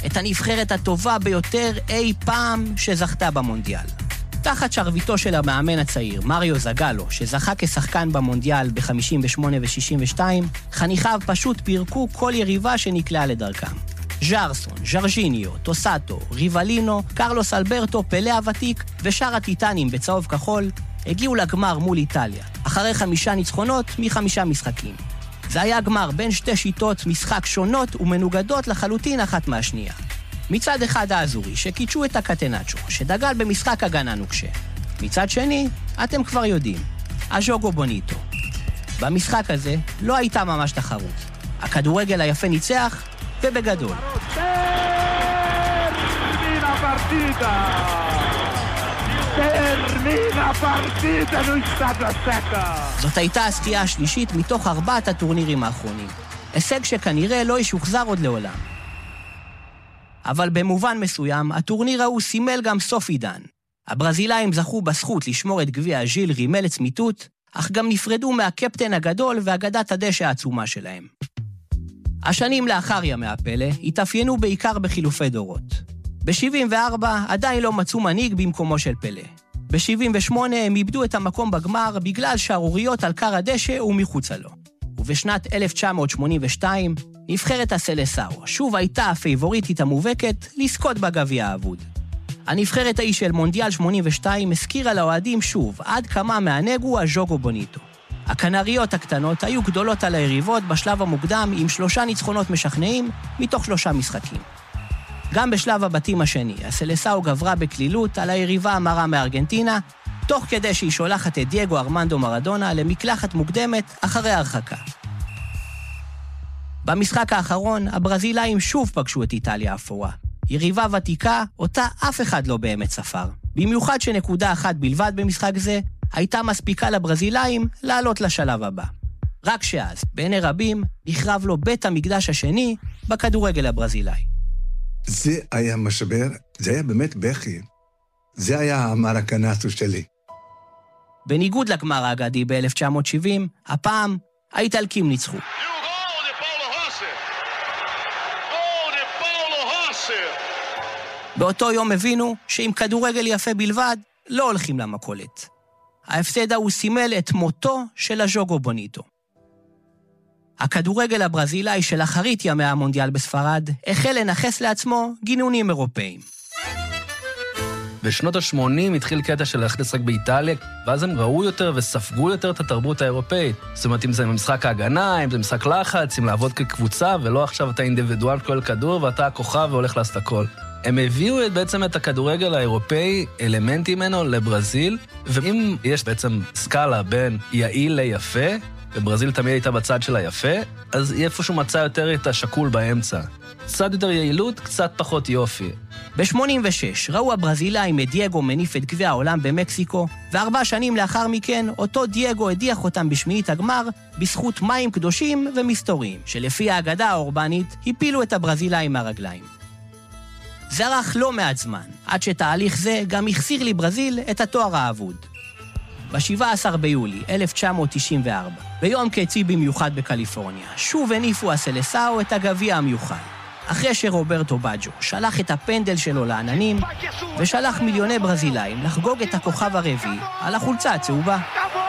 את הנבחרת הטובה ביותר אי פעם שזכתה במונדיאל. תחת שרביטו של המאמן הצעיר, מריו זגלו, שזכה כשחקן במונדיאל ב-58 ו-62, חניכיו פשוט פירקו כל יריבה שנקלעה לדרכם. ז'רסון, ז'רג'יניו, טוסאטו, ריבלינו, קרלוס אלברטו, פלה הוותיק ושאר הטיטנים בצהוב כחול הגיעו לגמר מול איטליה, אחרי 5 ניצחונות מ5 משחקים. זה היה גמר בין 2 שיטות משחק שונות ומנוגדות לחלוטין אחת מהשנייה. מצד אחד האזורי, שקידשו את הקטנצ'ו, שדגל במשחק הגנה נוקשה. מצד שני, אתם כבר יודעים, הז'וגו בוניטו. במשחק הזה לא הייתה ממש תחרות. הכדורגל היפה ניצח, ובגדול. זאת הייתה הסטייה השלישית מתוך 4 הטורנירים האחרונים. הישג שכנראה לא ישוחזר עוד לעולם. אבל במובן מסוים, הטורניר ההוא סימל גם סוף עידן. הברזילאים זכו בזכות לשמור את גביע ז'יל רימל לצמיתות, אך גם נפרדו מהקפטן הגדול ואגדת הדשא העצומה שלהם. השנים לאחר ימי הפלא התאפיינו בעיקר בחילופי דורות. ב-74 עדיין לא מצאו מנהיג במקומו של פלא. ב-78 הם איבדו את המקום בגמר בגלל שערוריות על קר הדשא ומחוצה לו. ובשנת 1982 נבחרת הסלסאו שוב הייתה הפייבוריטית המובהקת לזכות בגביע האבוד. הנבחרת ההיא של מונדיאל 82 הזכירה לאוהדים שוב עד כמה מענג הוא הז'וגו בוניטו. הקנריות הקטנות היו גדולות על היריבות בשלב המוקדם עם 3 ניצחונות משכנעים מתוך 3 משחקים. גם בשלב הבתים השני, הסלסאו גברה בקלילות על היריבה המרה מארגנטינה, תוך כדי שהיא שולחת את דייגו ארמנדו מרדונה למקלחת מוקדמת אחרי הרחקה. במשחק האחרון, הברזילאים שוב פגשו את איטליה האפורה. יריבה ותיקה, אותה אף אחד לא באמת ספר. במיוחד שנקודה אחת בלבד במשחק זה, הייתה מספיקה לברזילאים לעלות לשלב הבא. רק שאז, בעיני רבים, נחרב לו בית המקדש השני בכדורגל הברזילאי. זה היה משבר, זה היה באמת בכי. זה היה המרקנסו שלי. בניגוד לגמר האגדי ב-1970, הפעם האיטלקים ניצחו. באותו יום הבינו שעם כדורגל יפה בלבד לא הולכים למכולת. ההפסד הוא סימל את מותו של הז'וגו בוניטו. הכדורגל הברזילאי של אחרית ימי המונדיאל בספרד החל לנחס לעצמו גינונים אירופאים. בשנות ה-80 התחיל קטע של ללכת לשחק באיטליה, ואז הם ראו יותר וספגו יותר את התרבות האירופאית. זאת אומרת, אם זה משחק ההגנה, אם זה משחק לחץ, אם לעבוד כקבוצה, ולא עכשיו אתה אינדיבידואל כל כדור, ואתה הכוכב והולך לעשות הכל. הם הביאו בעצם את הכדורגל האירופאי, אלמנטים ממנו, לברזיל, ואם יש בעצם סקאלה בין יעיל ליפה, וברזיל תמיד הייתה בצד של היפה, אז איפשהו מצא יותר את השקול באמצע. קצת יותר יעילות, קצת פחות יופי. ב-86 ראו הברזילאים את דייגו מניף את גביע העולם במקסיקו, ו4 שנים לאחר מכן אותו דייגו הדיח אותם בשמינית הגמר בזכות מים קדושים ומסתוריים, שלפי האגדה האורבנית הפילו את הברזילאים מהרגליים. זה ארך לא מעט זמן, עד שתהליך זה גם החסיר לברזיל את התואר האבוד. ב-17 ביולי 1994, ביום קצי במיוחד בקליפורניה, שוב הניפו הסלסאו את הגביע המיוחד. אחרי שרוברטו בג'ו שלח את הפנדל שלו לעננים, ושלח מיליוני ברזילאים לחגוג את הכוכב הרביעי על החולצה הצהובה.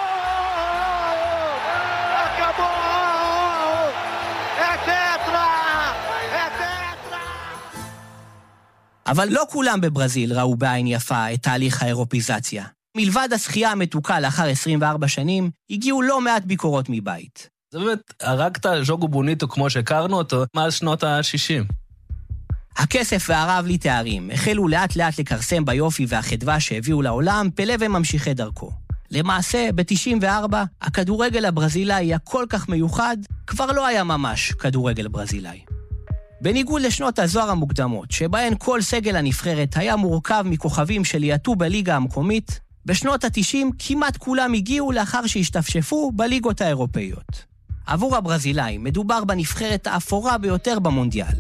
אבל לא כולם בברזיל ראו בעין יפה את תהליך האירופיזציה. מלבד השחייה המתוקה לאחר 24 שנים, הגיעו לא מעט ביקורות מבית. זה באמת, הרגת ז'וגו בוניטו כמו שהכרנו אותו מאז שנות ה-60. הכסף והרעב לתארים החלו לאט לאט לקרסם ביופי והחדווה שהביאו לעולם פלא וממשיכי דרכו. למעשה, ב-94, הכדורגל הברזילאי הכל כך מיוחד כבר לא היה ממש כדורגל ברזילאי. בניגוד לשנות הזוהר המוקדמות, שבהן כל סגל הנבחרת היה מורכב מכוכבים שליעטו בליגה המקומית, בשנות ה-90 כמעט כולם הגיעו לאחר שהשתפשפו בליגות האירופאיות. עבור הברזילאים מדובר בנבחרת האפורה ביותר במונדיאל.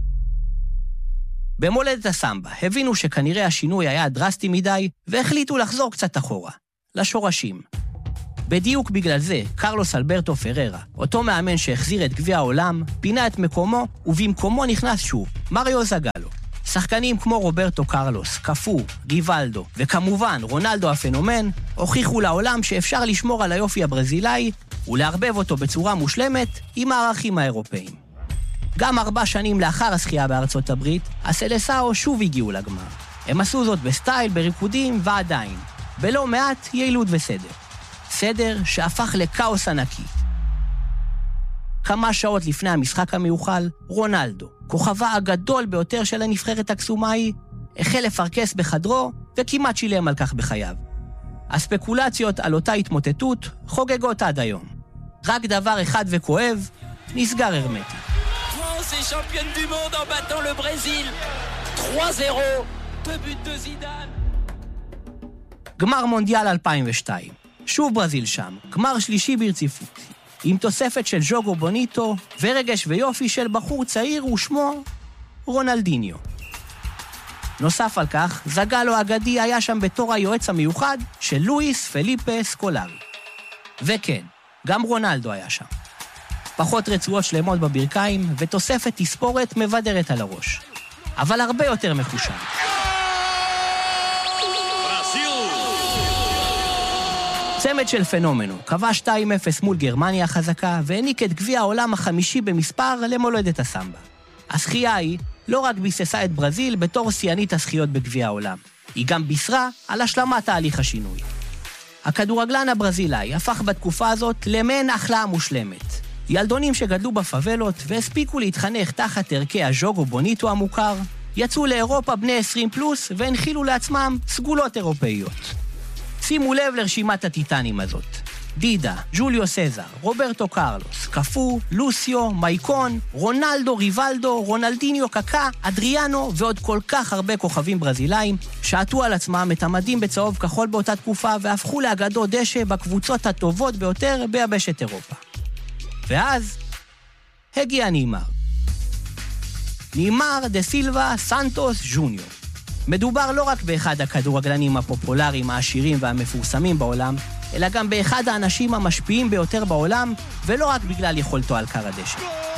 במולדת הסמבה הבינו שכנראה השינוי היה דרסטי מדי, והחליטו לחזור קצת אחורה, לשורשים. בדיוק בגלל זה, קרלוס אלברטו פררה, אותו מאמן שהחזיר את גביע העולם, פינה את מקומו, ובמקומו נכנס שוב, מריו זגלו. שחקנים כמו רוברטו קרלוס, קפו, ריבלדו, וכמובן רונלדו הפנומן, הוכיחו לעולם שאפשר לשמור על היופי הברזילאי ולהרבב אותו בצורה מושלמת עם הערכים האירופאים. גם 4 שנים לאחר הזכייה בארצות הברית, הסלסאו שוב הגיעו לגמר. הם עשו זאת בסטייל, בריקודים ועדיין, בלא מעט יעילות וסדר. סדר שהפך לקאוס ענקי. כמה שעות לפני המשחק המיוחל, רונלדו, כוכבה הגדול ביותר של הנבחרת הקסומאי, החל לפרקס בחדרו וכמעט שילם על כך בחייו. הספקולציות על אותה התמוטטות חוגגות עד היום. רק דבר אחד וכואב, נסגר הרמטי. France est championne du monde en battant le Brésil 3-0, 2 buts de Zidane. גמר מונדיאל 2002. שוב ברזיל שם, גמר שלישי ברציפות. עם תוספת של ז'וגו בוניטו ורגש ויופי של בחור צעיר ושמו רונלדיניו. נוסף על כך, זגלו האגדי היה שם בתור היועץ המיוחד של לואיס פליפה סקולרי. וכן, גם רונלדו היה שם. פחות רצועות שלמות בברכיים ותוספת תספורת מבדרת על הראש. אבל הרבה יותר מחושב. צמד של פנומנו, כבש 2-0 מול גרמניה החזקה והעניק את גביע העולם החמישי במספר למולדת הסמבה. הזכייה היא לא רק ביססה את ברזיל בתור שיאנית הזכיות בגביע העולם, היא גם בישרה על השלמת תהליך השינוי. הכדורגלן הברזילאי הפך בתקופה הזאת למעין החלאה מושלמת. ילדונים שגדלו בפאבלות והספיקו להתחנך תחת ערכי הז'וגו בוניטו המוכר, יצאו לאירופה בני 20 פלוס והנחילו לעצמם סגולות אירופאיות. שימו לב לרשימת הטיטנים הזאת. דידה, ג'וליו סזר, רוברטו קרלוס, קפו, לוסיו, מייקון, רונלדו, ריבלדו, רונלדיניו, קקה, אדריאנו ועוד כל כך הרבה כוכבים ברזילאים שעטו על עצמם את המדים בצהוב כחול באותה תקופה והפכו לאגדות דשא בקבוצות הטובות ביותר ביבשת אירופה. ואז הגיע נימר. נימר דה סילבה סנטוס ז'וניור. מדובר לא רק באחד הכדורגלנים הפופולריים, העשירים והמפורסמים בעולם, אלא גם באחד האנשים המשפיעים ביותר בעולם, ולא רק בגלל יכולתו על קר הדשא.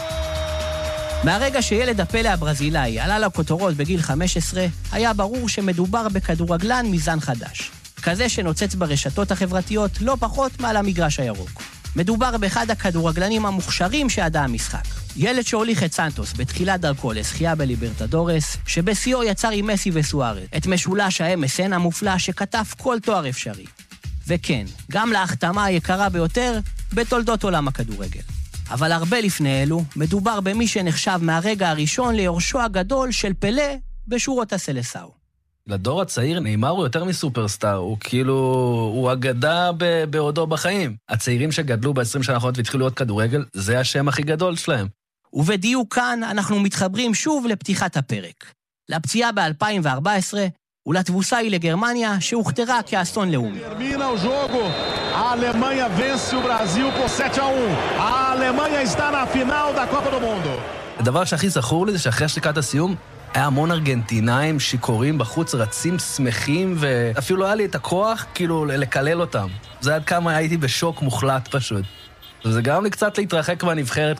מהרגע שילד הפלא הברזילאי עלה לכותרות בגיל 15, היה ברור שמדובר בכדורגלן מזן חדש. כזה שנוצץ ברשתות החברתיות לא פחות מעל המגרש הירוק. מדובר באחד הכדורגלנים המוכשרים שידע המשחק. ילד שהוליך את סנטוס בתחילת דרכו לזכייה בליברטדורס, שבשיאו יצר עם מסי וסוארז את משולש ה-MSN המופלא שכתב כל תואר אפשרי. וכן, גם להחתמה היקרה ביותר בתולדות עולם הכדורגל. אבל הרבה לפני אלו, מדובר במי שנחשב מהרגע הראשון ליורשו הגדול של פלא בשורות הסלסאו. לדור הצעיר ניימר הוא יותר מסופרסטאר, הוא כאילו, הוא אגדה בעודו בחיים. הצעירים שגדלו ב-20 שנה האחרונות והתחילו להיות כדורגל, זה השם הכי גדול שלהם. ובדיוק כאן אנחנו מתחברים שוב לפתיחת הפרק. לפציעה ב-2014 ולתבוסה היא לגרמניה שהוכתרה כאסון לאומי. Termina o jogo. A Alemanha vence o Brasil por 7-1. A Alemanha está na final da Copa do Mundo. הדבר שהכי זכור לי זה שאחרי שתיקת הסיום, היה המון ארגנטינאים שיכורים בחוץ, רצים, שמחים, ואפילו לא היה לי את הכוח כאילו לקלל אותם. זה עד כמה הייתי בשוק מוחלט פשוט. וזה גרם לי קצת להתרחק מהנבחרת.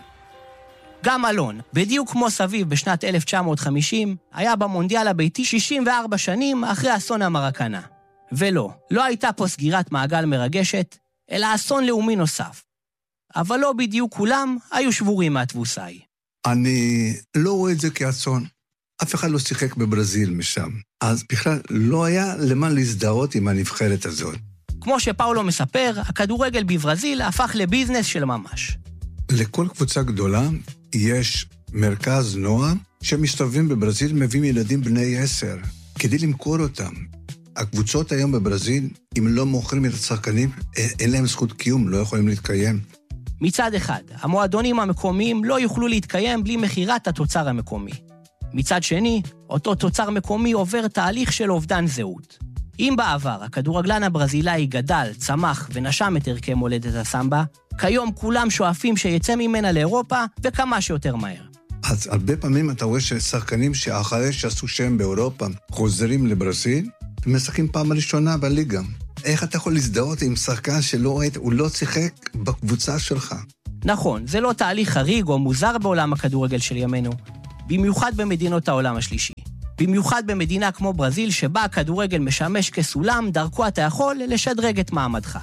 גם אלון, בדיוק כמו סביב בשנת 1950, היה במונדיאל הביתי 64 שנים אחרי אסון המרקנה. ולא, לא הייתה פה סגירת מעגל מרגשת, אלא אסון לאומי נוסף. אבל לא בדיוק כולם היו שבורים מהתבוסה ההיא. אני לא רואה את זה כאסון. אף אחד לא שיחק בברזיל משם. אז בכלל לא היה למה להזדהות עם הנבחרת הזאת. כמו שפאולו מספר, הכדורגל בברזיל הפך לביזנס של ממש. לכל קבוצה גדולה יש מרכז נוער שמסתובבים בברזיל, מביאים ילדים בני 10 כדי למכור אותם. הקבוצות היום בברזיל, אם לא מוכרים את השחקנים, אין להם זכות קיום, לא יכולים להתקיים. מצד אחד, המועדונים המקומיים לא יוכלו להתקיים בלי מחירת התוצר המקומי. מצד שני, אותו תוצר מקומי עובר תהליך של אובדן זהות. אם בעבר הכדורגלן הברזילאי גדל, צמח ונשם את ערכי מולדת הסמבה, כיום כולם שואפים שיצא ממנה לאירופה וכמה שיותר מהר. אז הרבה פעמים אתה רואה ששחקנים שאחרי שעשו שם באירופה חוזרים לברזיל ומשחקים פעם ראשונה בליגה. איך אתה יכול להזדהות עם שחקן הוא לא שיחק בקבוצה שלך? נכון, זה לא תהליך חריג או מוזר בעולם הכדורגל של ימינו, במיוחד במדינות העולם השלישי. במיוחד במדינה כמו ברזיל, שבה הכדורגל משמש כסולם, דרכו אתה יכול לשדרג את מעמדך.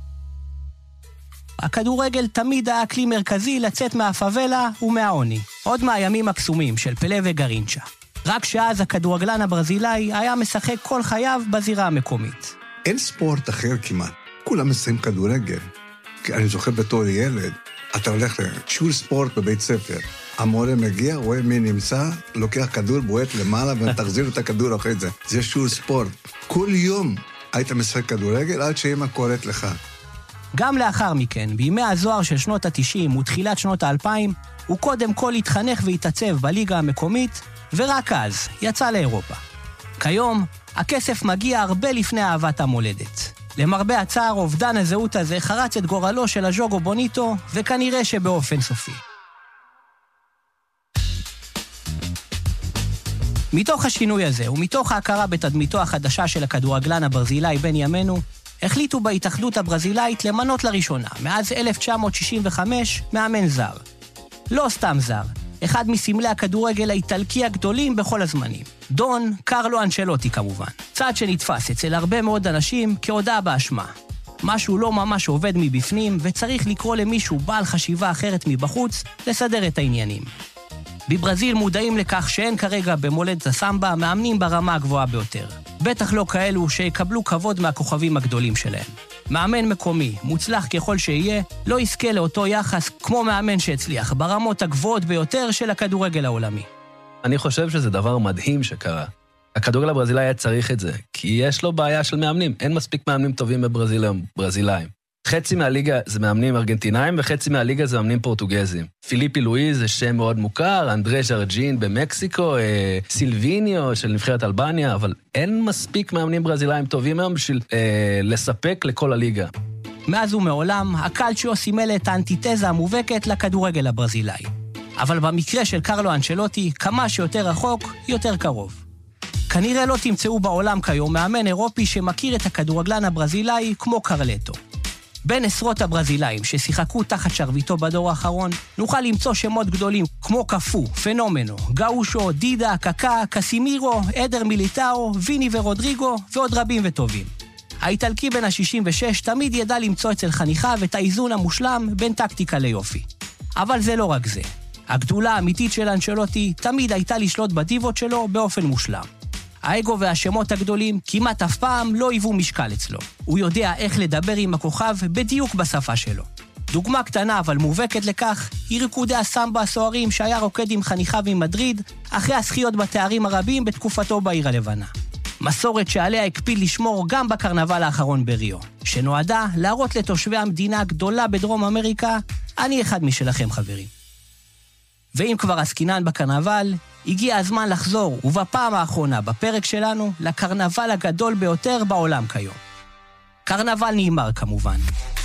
הכדורגל תמיד היה כלי מרכזי לצאת מהפאבלה ומהעוני, עוד מהימים הקסומים של פלה וגרינצ'ה. רק שאז הכדורגלן הברזילאי היה משחק כל חייו בזירה המקומית. אין ספורט אחר כמעט, כולם משחקים כדורגל. אני זוכר בתור ילד, אתה הולך לשיעור ספורט בבית ספר, המורה מגיע, רואה מי נמצא, לוקח כדור, בועט למעלה ותחזיר את הכדור אחרי זה. זה שיעור ספורט. כל יום היית משחק כדורגל עד שאמא קוראת לך. גם לאחר מכן, בימי הזוהר של שנות ה-90 ותחילת שנות ה-2000, הוא קודם כל התחנך והתעצב בליגה המקומית, ורק אז יצא לאירופה. כיום, הכסף מגיע הרבה לפני אהבת המולדת. למרבה הצער, אובדן הזהות הזה חרץ את גורלו של הז'וגו בוניטו, וכנראה שבאופן סופי. מתוך השינוי הזה, ומתוך ההכרה בתדמיתו החדשה של הכדורגלן הברזילאי בן ימינו, החליטו בהתאחדות הברזילאית למנות לראשונה, מאז 1965, מאמן זר. לא סתם זר, אחד מסמלי הכדורגל האיטלקי הגדולים בכל הזמנים. דון קרלו אנצ'לוטי כמובן. צעד שנתפס אצל הרבה מאוד אנשים כהודעה באשמה. משהו לא ממש עובד מבפנים, וצריך לקרוא למישהו בעל חשיבה אחרת מבחוץ, לסדר את העניינים. בברזיל מודעים לכך שאין כרגע במולדת הסמבה מאמנים ברמה הגבוהה ביותר. בטח לא כאלו שיקבלו כבוד מהכוכבים הגדולים שלהם. מאמן מקומי, מוצלח ככל שיהיה, לא יזכה לאותו יחס כמו מאמן שהצליח ברמות הגבוהות ביותר של הכדורגל העולמי. אני חושב שזה דבר מדהים שקרה. הכדורגל הברזילאי היה צריך את זה, כי יש לו בעיה של מאמנים. אין מספיק מאמנים טובים בברזילאים. חצי מהליגה זה מאמנים ארגנטינאים, וחצי מהליגה זה מאמנים פורטוגזים. פיליפי לואיז זה שם מאוד מוכר, אנדרה ז'רג'ין במקסיקו, סילביניו של נבחרת אלבניה, אבל אין מספיק מאמנים ברזילאים טובים היום בשביל לספק לכל הליגה. מאז ומעולם, הקלצ'יו סימל את האנטיתזה המובהקת לכדורגל הברזילאי. אבל במקרה של קרלו אנצ'לוטי, כמה שיותר רחוק, יותר קרוב. כנראה לא תמצאו בעולם כיום מאמן אירופי שמכיר את הכדורגלן הברזילאי כמו קרלטו. בין עשרות הברזילאים ששיחקו תחת שרביטו בדור האחרון, נוכל למצוא שמות גדולים כמו קפו, פנומנו, גאושו, דידה, קקה, קסימירו, אדר מיליטאו, ויני ורודריגו ועוד רבים וטובים. האיטלקי בן ה-66 תמיד ידע למצוא אצל חניכיו את האיזון המושלם בין טקטיקה ליופי. אבל זה לא רק זה. הגדולה האמיתית של אנצ'לוטי תמיד הייתה לשלוט בדיבות שלו באופן מושלם. האגו והשמות הגדולים כמעט אף פעם לא היוו משקל אצלו. הוא יודע איך לדבר עם הכוכב בדיוק בשפה שלו. דוגמה קטנה אבל מובהקת לכך היא ריקודי הסמבה הסוערים שהיה רוקד עם חניכיו ממדריד אחרי הזכיות בתארים הרבים בתקופתו בעיר הלבנה. מסורת שעליה הקפיד לשמור גם בקרנבל האחרון בריו, שנועדה להראות לתושבי המדינה הגדולה בדרום אמריקה, אני אחד משלכם חברים. ואם כבר עסקינן בקרנבל, הגיע הזמן לחזור, ובפעם האחרונה בפרק שלנו, לקרנבל הגדול ביותר בעולם כיום. קרנבל נאמר כמובן.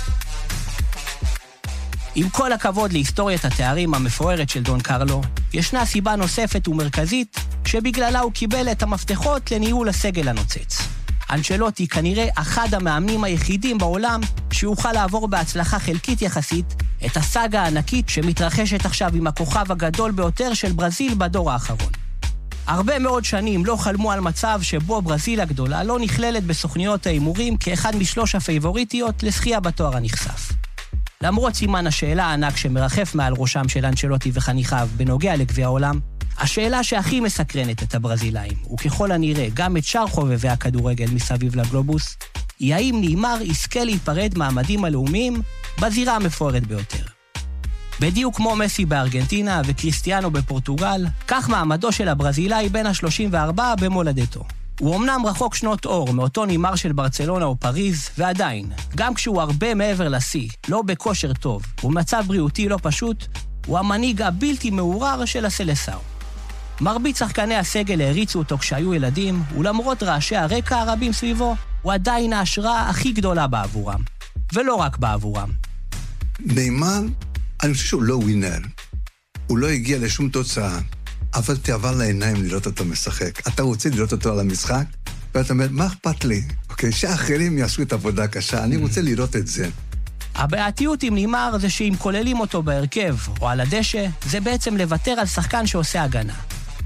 עם כל הכבוד להיסטוריית התארים המפוארת של דון קרלו, ישנה סיבה נוספת ומרכזית שבגללה הוא קיבל את המפתחות לניהול הסגל הנוצץ. אנצ'לוטי כנראה אחד המאמנים היחידים בעולם שיוכל לעבור בהצלחה חלקית יחסית את הסאגה הענקית שמתרחשת עכשיו עם הכוכב הגדול ביותר של ברזיל בדור האחרון. הרבה מאוד שנים לא חלמו על מצב שבו ברזיל הגדולה לא נכללת בסוכניות האימורים כאחד משלוש הפייבוריטיות לזכייה בתואר הנכסף. למרות סימן השאלה הענק שמרחף מעל ראשם של אנצ'לוטי וחניכיו בנוגע לגביע העולם, השאלה שהכי מסקרנת את הברזילאים, וככל הנראה גם את שאר חובבי הכדורגל מסביב לגלובוס, היא האם ניימר יזכה להיפרד מהמדים הלאומיים בזירה המפוארת ביותר. בדיוק כמו מסי בארגנטינה וקריסטיאנו בפורטוגל, כך מעמדו של הברזילאי בין ה-34 במולדתו. הוא אמנם רחוק שנות אור מאותו ניימר של ברצלונה או פריז, ועדיין, גם כשהוא הרבה מעבר לשיא, לא בכושר טוב, ובמצב בריאותי לא פשוט, הוא המנהיג הבלתי מעורר של הסלסאו. מרבית שחקני הסגל העריצו אותו כשהיו ילדים, ולמרות רעשי הרקע הרבים סביבו, הוא עדיין ההשראה הכי גדולה בעבורם. ולא רק בעבורם. ניימר, אני חושב שהוא לא ווינר. הוא לא הגיע לשום תוצאה, אבל תעבר לעיניים לראות אותו משחק. אתה רוצה לראות אותו על המשחק, ואתה אומר, מה אכפת לי? אוקיי, שאחרים יעשו את העבודה הקשה, אני רוצה לראות את זה. הבעייתיות עם ניימר זה שאם כוללים אותו בהרכב או על הדשא, זה בעצם לוותר על שחקן שעושה הגנה.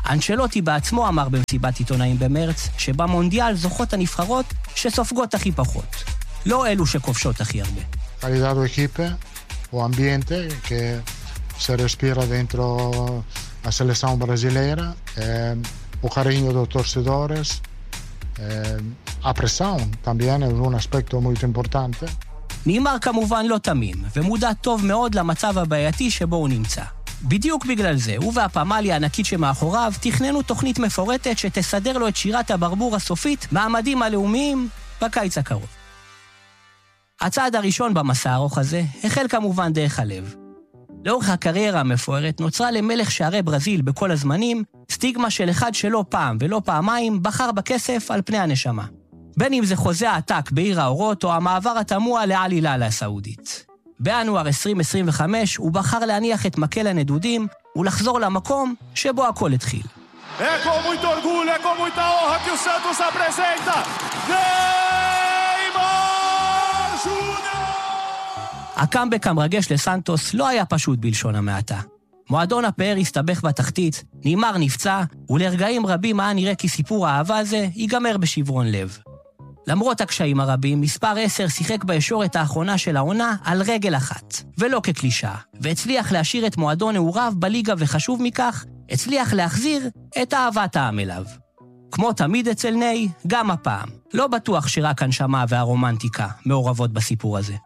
אנצ'לוטי בעצמו אמר במסיבת עיתונאים במרץ, שבמונדיאל זוכות הנבחרות שסופגות הכי פחות. לא אלו שכובשות הכי הרבה. calidad de equipo o ambiente que se respira dentro la selección brasileira, o cariño de los torcedores, a presión también es un aspecto muy importante. ניימר כמובן לא תמים, ומודע טוב מאוד למצב הבעייתי שבו הוא נמצא. בדיוק בגלל זה, הוא והפמליה הענקית שמאחוריו תכננו תוכנית מפורטת שתסדר לו את שירת הברבור הסופית מעמדים הלאומיים בקיץ הקרוב. הצעד הראשון במסע הארוך הזה החל כמובן דרך הלב. לאורך הקריירה המפוארת נוצרה למלך שערי ברזיל בכל הזמנים סטיגמה של אחד שלא פעם ולא פעמיים בחר בכסף על פני הנשמה. בין אם זה חוזה העתק בעיר האורות או המעבר התמוה לאל הילאל הסעודית. בינואר 2025 הוא בחר להניח את מקל הנדודים ולחזור למקום שבו הכל התחיל. É com muito orgulho, é com muita honra que o Santos apresenta Neymar Júnior! הקאמבק המרגש לסנטוס לא היה פשוט בלשון המעטה. מועדון הפאר הסתבך בתחתית, ניימר נפצע, ולרגעים רבים היה נראה כי סיפור האהבה הזה ייגמר בשברון לב. למרות הקשיים הרבים, מספר 10 שיחק בישורת האחרונה של העונה על רגל אחת, ולא כקלישה, והצליח להשאיר את מועדון נעוריו בליגה, וחשוב מכך, הצליח להחזיר את אהבת העם אליו. כמו תמיד אצל ניי, גם הפעם. לא בטוח שרק הנשמה והרומנטיקה מעורבות בסיפור הזה.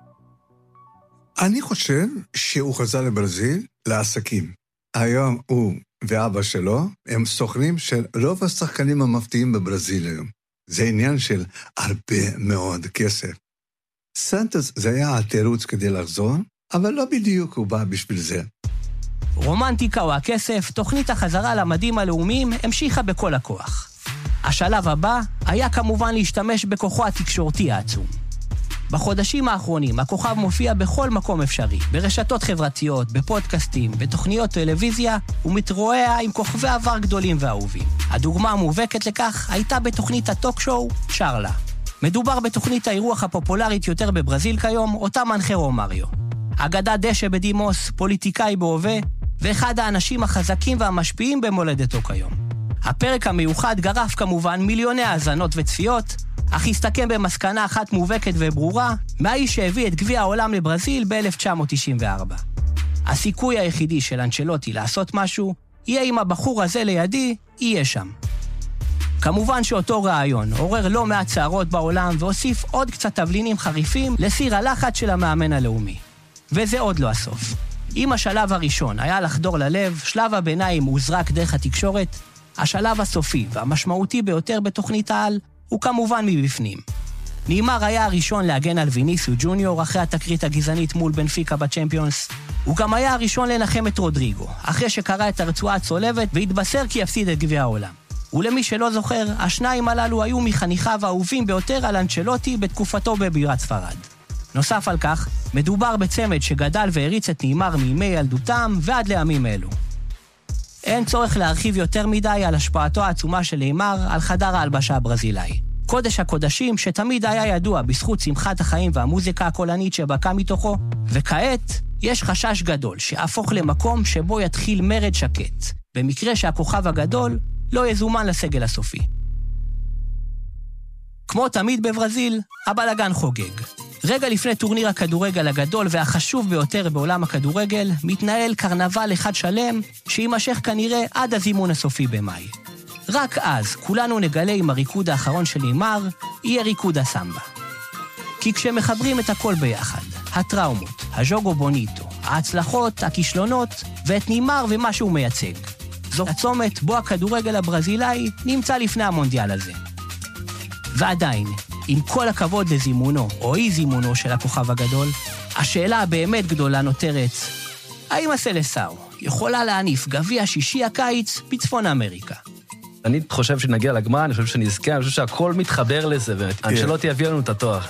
אני חושב שהוא חזר לברזיל לעסקים. היום הוא ואבא שלו הם סוכנים של רוב השחקנים המפתיעים בברזיל היום. זה עניין של הרבה מאוד כסף. סנטוס זה היה התירוץ כדי לחזור, אבל לא בדיוק הוא בא בשביל זה. רומנטיקה או הכסף, תוכנית החזרה למדים הלאומיים המשיכה בכל הכוח. השלב הבא היה כמובן להשתמש בכוחו התקשורתי העצום. בחודשים האחרונים הכוכב מופיע בכל מקום אפשרי, ברשתות חברתיות, בפודקאסטים, בתוכניות טלוויזיה, ומתרועע עם כוכבי עבר גדולים ואהובים. הדוגמה המובהקת לכך הייתה בתוכנית הטוק-שואו צ'ארלה. מדובר בתוכנית האירוח הפופולרית יותר בברזיל כיום, אותה מנחה רומריו. אגדה דשא בדימוס, פוליטיקאי בהווה, ואחד האנשים החזקים והמשפיעים במולדתו כיום. הפרק המיוחד גרף כמובן מיליוני האזנות וצפיות, אך הסתכם במסקנה אחת מובהקת וברורה, מהאיש שהביא את גביע העולם לברזיל ב-1994. הסיכוי היחידי של אנצ'לוטי לעשות משהו, יהיה אם הבחור הזה לידי, יהיה שם. כמובן שאותו רעיון עורר לא מעט צערות בעולם, והוסיף עוד קצת תבלינים חריפים לסיר הלחץ של המאמן הלאומי. וזה עוד לא הסוף. אם השלב הראשון היה לחדור ללב, שלב הביניים הוזרק דרך התקשורת, השלב הסופי והמשמעותי ביותר בתוכנית העל, הוא כמובן מבפנים. ניימר היה הראשון להגן על ויניסיוס ג'וניור אחרי התקרית הגזענית מול בנפיקה בצ'מפיונס. הוא גם היה הראשון לנחם את רודריגו, אחרי שקרא את הרצועה הצולבת והתבשר כי יפסיד את גביע העולם. ולמי שלא זוכר, השניים הללו היו מחניכיו האהובים ביותר על אנצ'לוטי בתקופתו בבירת ספרד. נוסף על כך, מדובר בצמד שגדל והריץ את ניימר מימי ילדותם ועד לימים אלו. אין צורך להרחיב יותר מדי על השפעתו העצומה של ניימר על חדר ההלבשה הברזילאי. קודש הקודשים שתמיד היה ידוע בזכות שמחת החיים והמוזיקה הקולנית שבקע מתוכו, וכעת יש חשש גדול שהפוך למקום שבו יתחיל מרד שקט, במקרה שהכוכב הגדול לא יזומן לסגל הסופי. כמו תמיד בברזיל, הבלגן חוגג. רגע לפני טורניר הכדורגל הגדול והחשוב ביותר בעולם הכדורגל, מתנהל קרנבל אחד שלם שימשך כנראה עד הזימון הסופי במאי. רק אז כולנו נגלה אם הריקוד האחרון של ניימר יהיה ריקוד הסמבה. כי כשמחברים את הכל ביחד, הטראומות, הז'וגו בוניטו, ההצלחות, הכישלונות ואת ניימר ומה שהוא מייצג, זו הצומת בו הכדורגל הברזילאי נמצא לפני המונדיאל הזה. ועדיין, עם כל הכבוד לזימונו או אי זימונו של הכוכב הגדול, השאלה הבאמת גדולה נותרת, האם הסלסאו יכולה להניף גביע שישי הקיץ בצפון אמריקה? אני חושב שנגיע לגמר, אני חושב שנזכה, אני חושב שהכל מתחבר לזה, ואנצ'לוטי יביא לנו את התואר.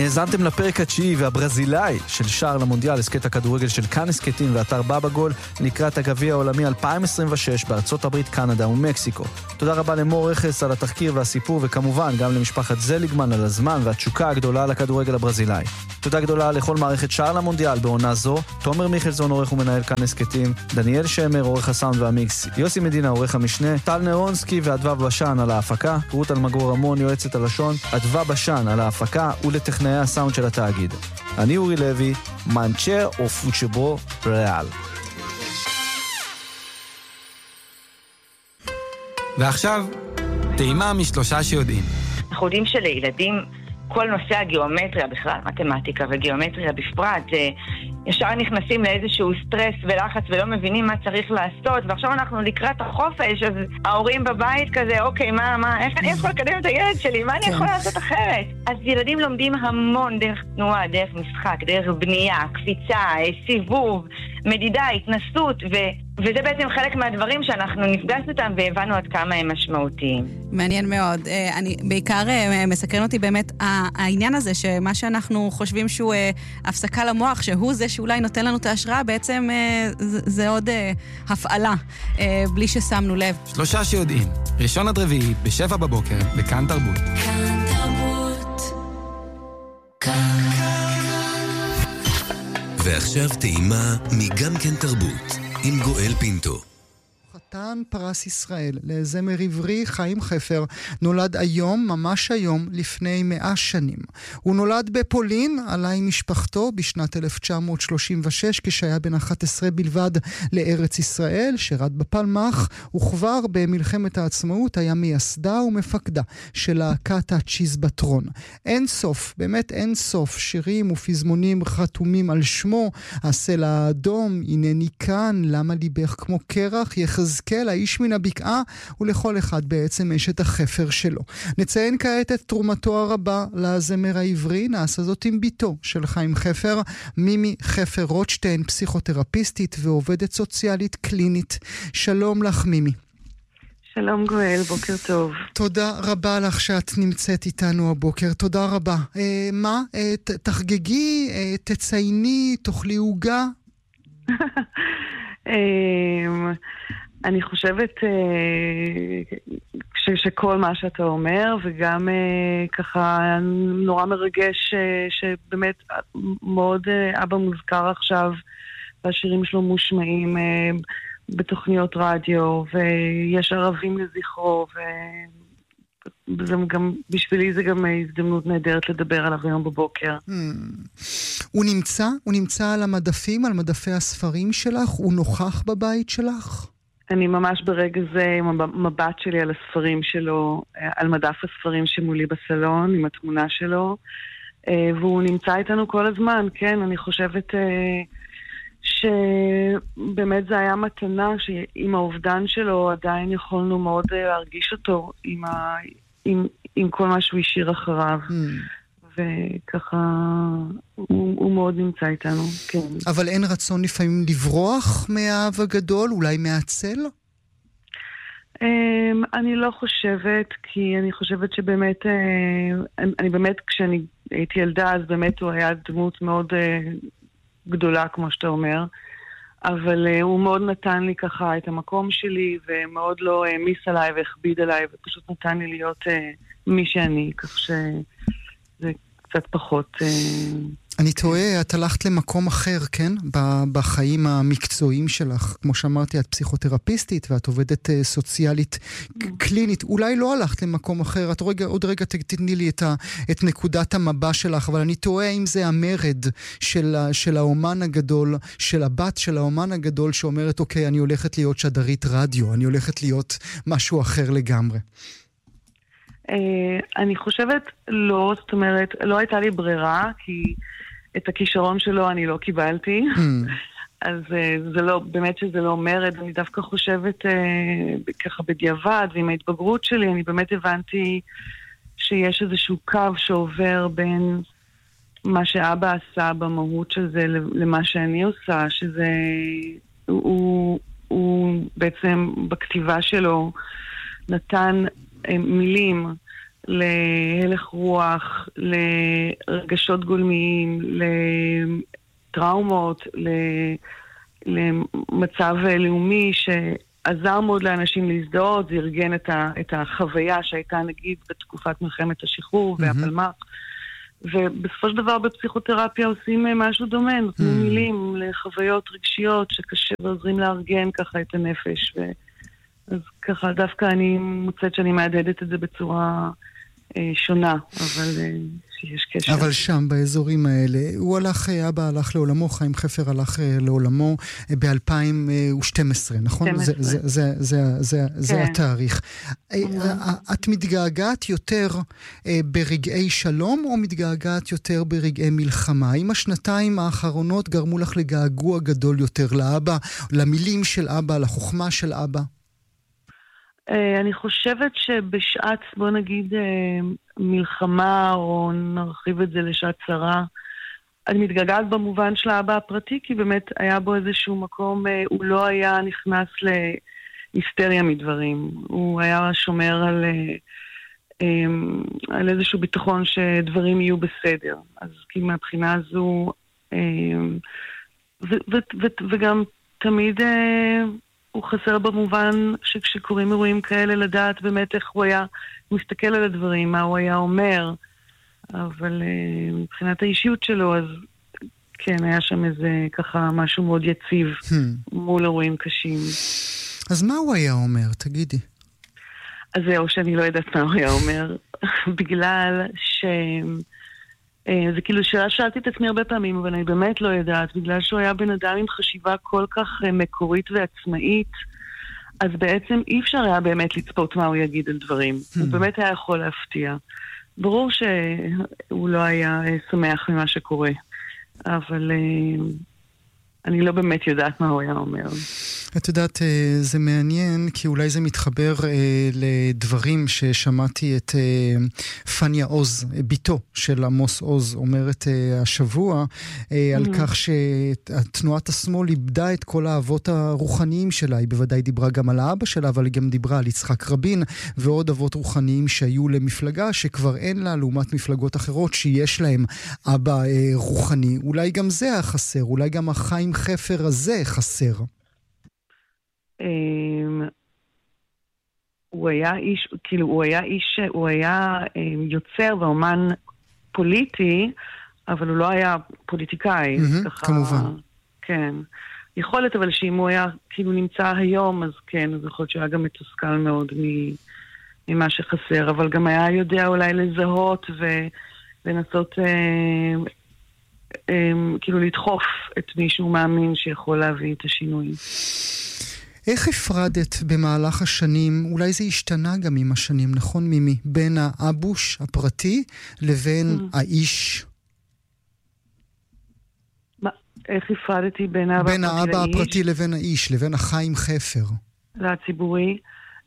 האזנתם לפרק התשיעי והברזילאי של שער למונדיאל, הסקט הכדורגל של כאן הסקטים ואתר בבא גול לקראת הגביע העולמי 2026 בארצות הברית, קנדה ומקסיקו. תודה רבה למור רכס על התחקיר והסיפור, וכמובן גם למשפחת זליגמן על הזמן והתשוקה הגדולה על הכדורגל הברזילאי. תודה גדולה לכל מערכת שער למונדיאל בעונה זו, תומר מיכלזון עורך ומנהל כאן הסקטים, דניאל שמר עורך הסאונד והמיקס, יוסי מדינה עורך המשנה, טל נרונסקי ואדווה בשן על ההפקה, רות אלמגור רמון יועצת הלשון, אדווה בשן על ההפקה ולטכנאי הסאונד של התאגיד. אני אורי לוי, מנצ'ר או פוטבול ריאל. ועכשיו, טעימה משלושה שיודעים. אנחנו יודעים שלילדים כל נושא הגיאומטריה בכלל, מתמטיקה וגיאומטריה בפרט, ישר נכנסים לאיזשהו סטרס ולחץ ולא מבינים מה צריך לעשות, ועכשיו אנחנו לקראת החופש, אז ההורים בבית כזה, אוקיי, איך אני יכול לקדם את הילד שלי? מה אני יכול לעשות אחרת? אז ילדים לומדים המון דרך תנועה, דרך משחק, דרך בנייה, קפיצה, סיבוב, מדידה, התנסות, וזה בעצם חלק מהדברים שאנחנו נפגשנו אותם והבנו עד כמה הם משמעותיים. מעניין מאוד. אני בעיקר מסקרן אותי באמת העניין הזה, שמה שאנחנו חושבים שהוא הפסקה למוח, שהוא זה שאולי נותן לנו את ההשראה, בעצם זה עוד הפעלה, בלי ששמנו לב. שלושה שיודעים, ראשון עד רביעי, ב7 בבוקר, בכאן תרבות. כאן תרבות. כאן. ועכשיו טעימה מגם כן תרבות, עם גואל פינטו. חתן פרס ישראל לזמר עברי חיים חפר נולד היום, ממש היום, לפני 100 שנים. הוא נולד בפולין, עלה עם משפחתו בשנת 1936, כשהיה בן 11 בלבד לארץ ישראל, שירת בפלמ"ח, וכבר במלחמת העצמאות היה מייסדה ומפקדה של להקת הצ'יזבטרון. אין סוף, באמת אין סוף, שירים ופזמונים חתומים על שמו, הסלע האדום, הנני כאן, למה ליבך כמו קרח, יחזקאל, האיש מן הבקעה, ולכל אחד בעצם יש את החפר שלו. נציין כעת את תרומתו הרבה לזמר העברי, נעשה זאת עם ביתו של חיים חפר, מימי חפר רוטשטיין, פסיכותרפיסטית ועובדת סוציאלית קלינית. שלום לך מימי. שלום גואל, בוקר טוב. תודה רבה לך שאת נמצאת איתנו הבוקר, תודה רבה. תחגגי, תצייני, תאכלי עוגה? אני חושבת שכל מה שאתה אומר, וגם ככה נורא מרגש שבאמת מאוד אבא מוזכר עכשיו, והשירים שלו מושמעים בתוכניות רדיו, ויש ערבים לזכרו, וזה גם, בשבילי זה גם הזדמנות נהדרת לדבר עליו היום בבוקר. הוא נמצא על המדפים, על מדפי הספרים שלך? הוא נוכח בבית שלך? אני ממש ברגע זה עם המבט שלי על הספרים שלו, על מדף הספרים שמולי בסלון, עם התמונה שלו, והוא נמצא איתנו כל הזמן, כן, אני חושבת שבאמת זה היה מתנה, שעם האובדן שלו עדיין יכולנו מאוד להרגיש אותו עם כל מה שהוא השאיר אחריו. וככה הוא מאוד נמצא איתנו, כן. אבל אין רצון לפעמים לברוח מהאב הגדול, אולי מהצל? אני לא חושבת, כי אני חושבת שבאמת, אני באמת, כשאני הייתי ילדה, אז באמת הוא היה דמות מאוד גדולה, כמו שאתה אומר, אבל הוא מאוד נתן לי ככה את המקום שלי, ומאוד לא העמיס עליי והכביד עליי, ופשוט נתן לי להיות מי שאני, כך שזה קצת פחות... אני טועה, את הלכת למקום אחר, כן? בחיים המקצועיים שלך. כמו שאמרתי, את פסיכותרפיסטית ואת עובדת סוציאלית קלינית. אולי לא הלכת למקום אחר. את עוד רגע תתני לי את נקודת המבע שלך, אבל אני טועה אם זה המרד של האומן הגדול, של הבת של האומן הגדול, שאומרת, אוקיי, אני הולכת להיות שדרית רדיו, אני הולכת להיות משהו אחר לגמרי. אני חושבת לא, זאת אומרת, לא הייתה לי ברירה, כי את הכישרון שלו אני לא קיבלתי, אז זה לא, באמת שזה לא מרד, אני דווקא חושבת ככה בדיעבד, ועם ההתבגרות שלי אני באמת הבנתי שיש איזשהו קו שעובר בין מה שאבא עשה במהות של זה למה שאני עושה, שזה, הוא בעצם בכתיבה שלו נתן מילים להלך רוח, לרגשות גולמיים, לטראומות, למצב לאומי שעזר מאוד לאנשים להזדהות, זה ארגן את החוויה שהייתה נגיד בתקופת מלחמת השחרור והפלמ"ח. ובסופו של דבר בפסיכותרפיה עושים משהו דומה, נותנים מילים לחוויות רגשיות שקשה ועוזרים לארגן ככה את הנפש. אז ככה דווקא אני מוצאת שאני מעדדת את זה בצורה שונה, אבל שיש קשר. אבל שם, באזורים האלה, אבא הלך לעולמו, חיים חפר הלך לעולמו ב-2012, נכון? 12. זה התאריך. את מתגעגעת יותר ברגעי שלום, או מתגעגעת יותר ברגעי מלחמה? האם השנתיים האחרונות גרמו לך לגעגוע גדול יותר לאבא, למילים של אבא, לחוכמה של אבא? אני חושבת שבשעת, בוא נגיד, מלחמה, או נרחיב את זה לשעת צרה, אני מתגעגעת במובן של האבא הפרטי, כי באמת היה בו איזשהו מקום, הוא לא היה נכנס להיסטריה מדברים. הוא היה שומר על איזשהו ביטחון שדברים יהיו בסדר. אז כי מהבחינה הזו, וגם תמיד הוא חסר במובן שכשקוראים אירועים כאלה לדעת באמת איך הוא היה מסתכל על הדברים, מה הוא היה אומר, אבל מבחינת האישיות שלו, אז כן, היה שם איזה ככה משהו מאוד יציב מול אירועים קשים. אז מה הוא היה אומר? תגידי. אז זהו, שאני לא יודעת מה הוא היה אומר, בגלל זה כאילו שאלה שאלתי את עצמי הרבה פעמים, אבל אני באמת לא יודעת, בגלל שהוא היה בן אדם עם חשיבה כל כך מקורית ועצמאית, אז בעצם אי אפשר היה באמת לצפות מה הוא יגיד על דברים. הוא באמת היה יכול להפתיע. ברור שהוא לא היה שמח ממה שקורה, אבל אני לא באמת יודעת מה הוא היה אומר. את יודעת, זה מעניין, כי אולי זה מתחבר לדברים ששמעתי את פניה עוז, ביתו של עמוס עוז, אומרת השבוע, על כך שתנועת השמאל איבדה את כל האבות הרוחניים שלה. היא בוודאי דיברה גם על האבא שלה, אבל היא גם דיברה על יצחק רבין, ועוד אבות רוחניים שהיו למפלגה, שכבר אין לה, לעומת מפלגות אחרות, שיש להם אבא רוחני. אולי גם זה היה חסר, אולי גם החיים חפר הזה חסר. הוא היה איש, כאילו הוא היה יוצר ואומן פוליטי, אבל הוא לא היה פוליטיקאי. כמובן. כן. יכולת, אבל שאם הוא היה כאילו נמצא היום, אז כן, אז יכול להיות שהוא היה גם מתוסכל מאוד ממה שחסר, אבל גם היה יודע אולי לזהות ולנסות כאילו לדחוף את מי שהוא מאמין שיכול להביא את השינוי. איך הפרדת במהלך השנים, אולי זה השתנה גם עם השנים, נכון מימי, בין האבוש הפרטי לבין האיש? איך הפרדתי בין האבא הפרטי לבין האיש, לבין החיים חפר? לציבורי.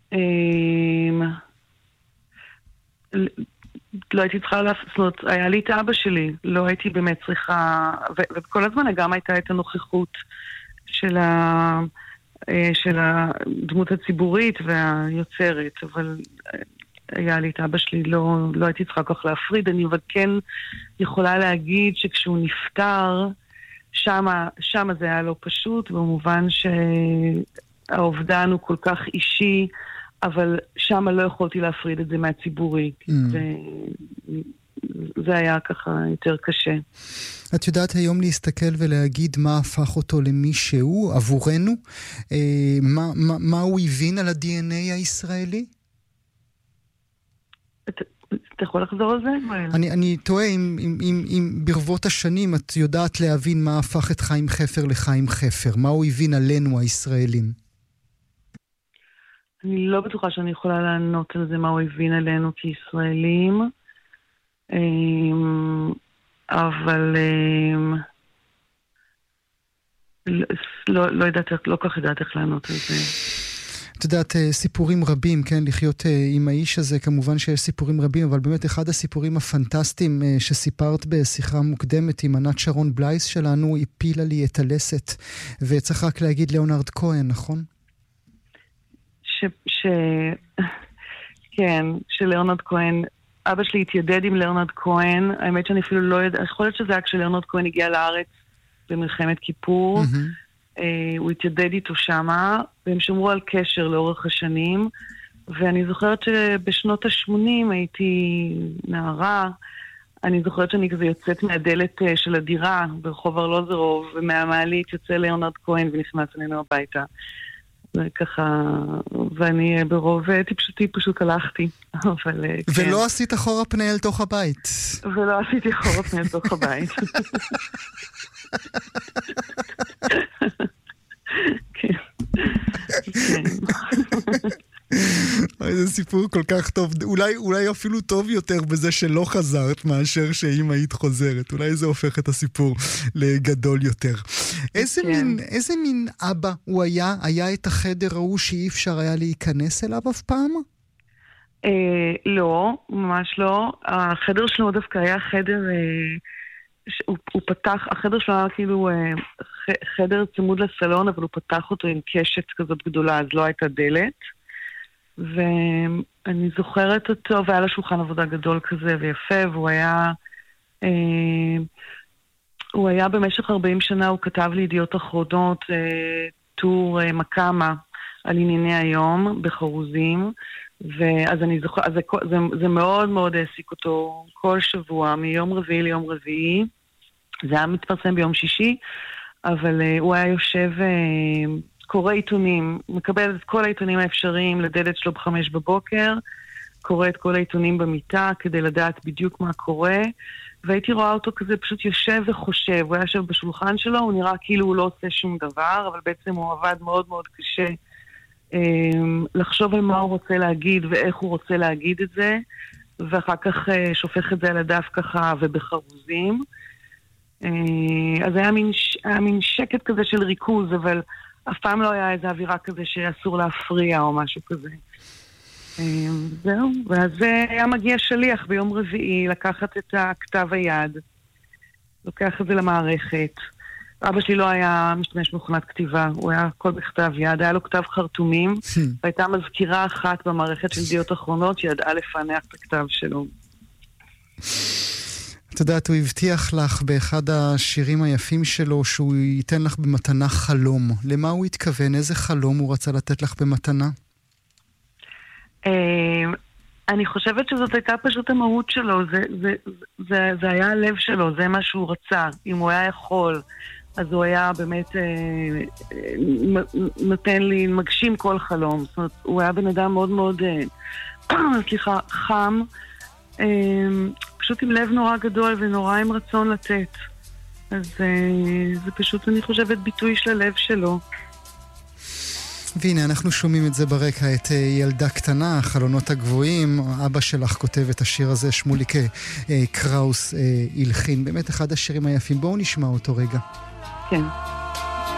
לא הייתי צריכה זאת אומרת, היה לי את האבא שלי, לא הייתי באמת צריכה, וכל הזמן גם הייתה את הנוכחות של הדמות הציבורית והיוצרת, אבל היה לי את אבא שלי, לא הייתי צריכה כך להפריד. אני אבל כן יכולה להגיד שכשהוא נפטר, שמה זה היה לא פשוט, במובן שהאובדן הוא כל כך אישי, אבל שמה לא יכולתי להפריד את זה מהציבורי. זה היה ככה יותר קשה. את יודעת היום להסתכל ולהגיד מה הפך אותו למי שהוא עבורנו? מה הוא הבין על ה-DNA הישראלי? אתה יכול לחזור על זה? אני תוהה אם ברבות השנים את יודעת להבין מה הפך את חיים חפר לחיים חפר. מה הוא הבין עלינו הישראלים? אני לא בטוחה שאני יכולה לענות על זה מה הוא הבין עלינו כישראלים. אבל לא יודעת, לא כך יודעת איך לענות על זה. את יודעת, סיפורים רבים, כן, לחיות עם האיש הזה, כמובן שיש סיפורים רבים, אבל באמת אחד הסיפורים הפנטסטיים שסיפרת בשיחה מוקדמת עם ענת שרון בלייס שלנו, הפילה לי את הלסת, וצריך רק להגיד ליאונרד כהן, נכון? כן, שליאונרד כהן אבא שלי התיידד עם ליאונרד כהן, האמת שאני אפילו לא יודע, יכול להיות שזה היה כשליאונרד כהן הגיע לארץ במלחמת כיפור, הוא התיידד איתו שמה, והם שמרו על קשר לאורך השנים, ואני זוכרת שבשנות ה-80 הייתי נערה, אני זוכרת שאני כזה יוצאת מהדלת של הדירה ברחוב ארלוזורוב, ומהמעלית יוצא ליאונרד כהן ונכנס אלינו הביתה. וככה, ואני ברוב טיפשותי פשוט הלכתי. אבל, ולא כן. עשית אחורה פנה אל תוך הבית. ולא עשיתי אחורה פנה אל תוך הבית. כן. כן. זה סיפור כל כך טוב, אולי אפילו טוב יותר בזה שלא חזרת מאשר שאם היית חוזרת, אולי זה הופך את הסיפור לגדול יותר. איזה מין אבא הוא היה? היה את החדר ההוא שאי אפשר היה להיכנס אליו אף פעם? לא, ממש לא. החדר שלו דווקא היה חדר, הוא פתח, החדר שלו היה כאילו חדר צמוד לסלון, אבל הוא פתח אותו עם קשת כזאת גדולה, אז לא הייתה דלת. ואני זוכרת אותו, והיה לו שולחן עבודה גדול כזה ויפה, והוא היה במשך 40 שנה, הוא כתב לידיעות אחרונות טור מקמה על ענייני היום בחרוזים, ואז אני זוכרת, זה מאוד מאוד העסיק אותו כל שבוע, מיום רביעי ליום רביעי, זה היה מתפרסם ביום שישי, אבל הוא היה יושב קורא עיתונים, מקבל את כל העיתונים האפשריים לדלת שלו ב5 בבוקר, קורא את כל העיתונים במיטה כדי לדעת בדיוק מה קורה, והייתי רואה אותו כזה פשוט יושב וחושב, הוא היה יושב בשולחן שלו, הוא נראה כאילו הוא לא עושה שום דבר, אבל בעצם הוא עבד מאוד מאוד קשה לחשוב על מה הוא רוצה להגיד ואיך הוא רוצה להגיד את זה, ואחר כך שופך את זה על הדף ככה ובחרוזים. אז היה מין שקט כזה של ריכוז, אבל אף פעם לא היה איזו אווירה כזה שאסור להפריע או משהו כזה. זהו, ואז היה מגיע שליח ביום רביעי לקחת את הכתב היד, לוקח את זה למערכת. אבא שלי לא היה משתמש במכונת כתיבה, הוא היה הכל בכתב יד, היה לו כתב חרטומים, והייתה מזכירה אחת במערכת של ידיעות אחרונות שידעה לפענח את הכתב שלו. את יודעת, הוא הבטיח לך באחד השירים היפים שלו שהוא ייתן לך במתנה חלום. למה הוא התכוון? איזה חלום הוא רצה לתת לך במתנה? אני חושבת שזאת הייתה פשוט המהות שלו, זה היה הלב שלו, זה מה שהוא רצה. אם הוא היה יכול, אז הוא היה באמת נותן לי, מגשים כל חלום. זאת אומרת, הוא היה בן אדם מאוד מאוד, חם, פשוט עם לב נורא גדול ונורא עם רצון לתת. אז זה פשוט, אני חושבת, ביטוי של הלב שלו. והנה, אנחנו שומעים את זה ברקע, את ילדה קטנה, החלונות הגבוהים. אבא שלך כותב את השיר הזה, שמוליק קראוס הלחין. באמת אחד השירים היפים. בואו נשמע אותו רגע. כן.